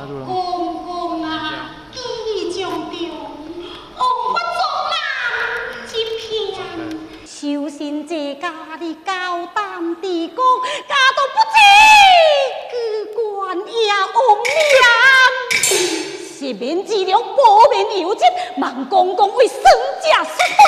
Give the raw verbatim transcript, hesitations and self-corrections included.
公公啊，义将中，王法作难一片。修行这家的高胆地讲，家都不知居官也红娘。十面之良，八面有情，望公公为孙家说。